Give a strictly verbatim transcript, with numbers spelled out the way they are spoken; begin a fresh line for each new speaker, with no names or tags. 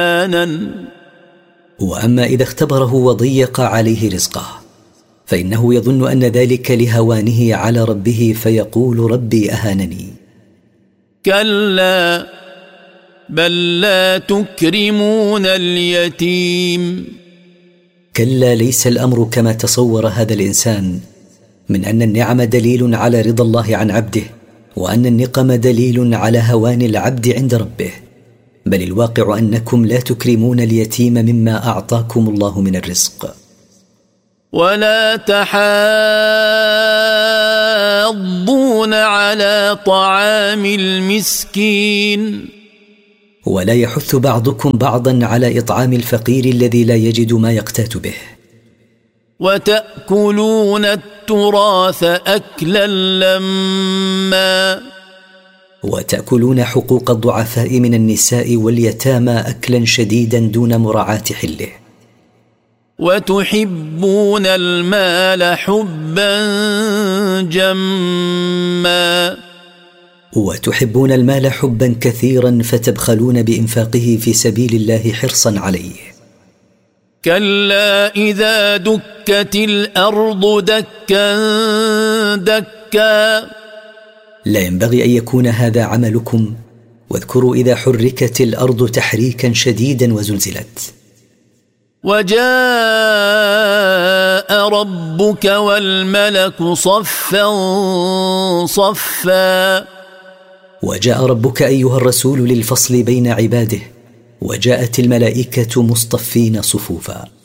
آنًا.
وأما إذا اختبره وضيق عليه رزقه فإنه يظن أن ذلك لهوانه على ربه فيقول ربي أهانني.
كلا بل لا تكرمون اليتيم.
كلا ليس الأمر كما تصور هذا الإنسان من أن النعم دليل على رضا الله عن عبده وأن النقم دليل على هوان العبد عند ربه، بل الواقع أنكم لا تكرمون اليتيم مما أعطاكم الله من الرزق.
ولا تحاضون على طعام المسكين.
ولا يحث بعضكم بعضا على إطعام الفقير الذي لا يجد ما يقتات به.
وتأكلون التراث أكلا لما.
وتأكلون حقوق الضعفاء من النساء واليتامى أكلا شديدا دون مراعاة حله.
وتحبون المال حبا جما.
وتحبون المال حبا كثيرا فتبخلون بإنفاقه في سبيل الله حرصا عليه.
كلا إذا دكت الأرض دكا دكا.
لا ينبغي أن يكون هذا عملكم، واذكروا إذا حركت الأرض تحريكا شديدا وزلزلت.
وجاء ربك والملك صفا صفا.
وجاء ربك أيها الرسول للفصل بين عباده، وجاءت الملائكة مصطفين صفوفا.